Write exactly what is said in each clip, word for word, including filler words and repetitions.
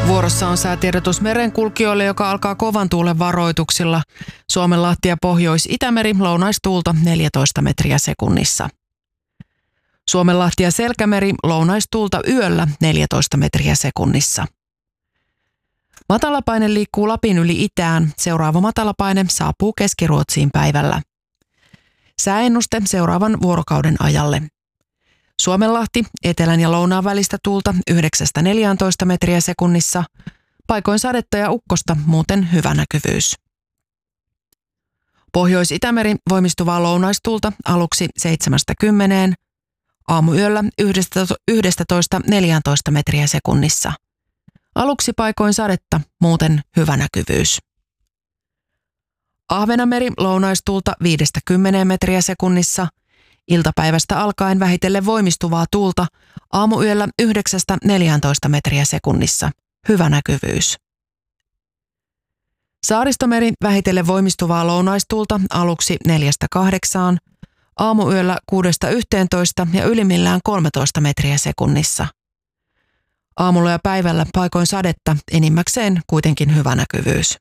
Vuorossa on säätiedotus merenkulkijoille, joka alkaa kovan tuulen varoituksilla. Suomenlahti ja Pohjois-Itämeri lounaistuulta neljätoista metriä sekunnissa. Suomenlahti ja Selkämeri lounaistuulta yöllä neljätoista metriä sekunnissa. Matalapaine liikkuu Lapin yli itään. Seuraava matalapaine saapuu Keski-Ruotsiin päivällä. Sääennuste seuraavan vuorokauden ajalle. Suomenlahti etelän ja lounaan välistä tuulta yhdeksästä neljääntoista metriä sekunnissa. Paikoin sadetta ja ukkosta, muuten hyvä näkyvyys. Pohjois-Itämeri voimistuvaa lounaistuulta aluksi seitsemästä kymmeneen. Aamuyöllä yhdestätoista neljääntoista metriä sekunnissa. Aluksi paikoin sadetta, muuten hyvä näkyvyys. Ahvenanmeri lounaistuulta viidestä kymmeneen metriä sekunnissa. Iltapäivästä alkaen vähitellen voimistuvaa tuulta, aamuyöllä yhdeksästä neljääntoista metriä sekunnissa. Hyvä näkyvyys. Saaristomeri vähitellen voimistuvaa lounaistuulta aluksi neljästä kahdeksaan, aamuyöllä kuudesta yhteentoista ja ylimmillään kolmetoista metriä sekunnissa. Aamulla ja päivällä paikoin sadetta, enimmäkseen kuitenkin hyvä näkyvyys.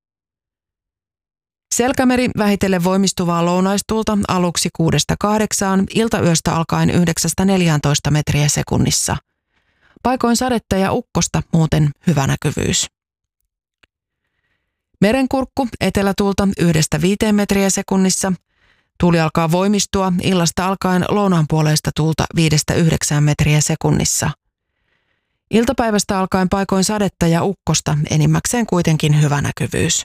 Selkämeri vähitellen voimistuvaa lounaistuulta aluksi kuudesta kahdeksaan, iltayöstä alkaen yhdeksästä neljääntoista metriä sekunnissa. Paikoin sadetta ja ukkosta, muuten hyvä näkyvyys. Merenkurkku etelätuulta yhdestä viiteen metriä sekunnissa. Tuuli alkaa voimistua illasta alkaen lounaanpuoleista tuulta viidestä yhdeksään metriä sekunnissa. Iltapäivästä alkaen paikoin sadetta ja ukkosta, enimmäkseen kuitenkin hyvä näkyvyys.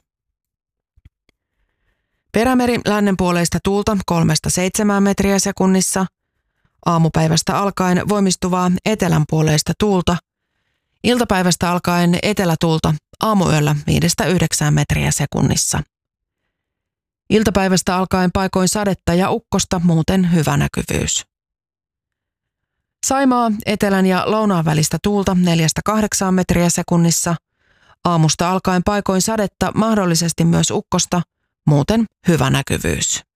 Perämeri lännenpuoleista tuulta kolmesta seitsemään metriä sekunnissa. Aamupäivästä alkaen voimistuvaa etelänpuoleista tuulta. Iltapäivästä alkaen etelätuulta aamuyöllä viidestä yhdeksään metriä sekunnissa. Iltapäivästä alkaen paikoin sadetta ja ukkosta, muuten hyvä näkyvyys. Saimaa etelän ja lounaan välistä tuulta neljästä kahdeksaan metriä sekunnissa. Aamusta alkaen paikoin sadetta, mahdollisesti myös ukkosta, muuten hyvä näkyvyys.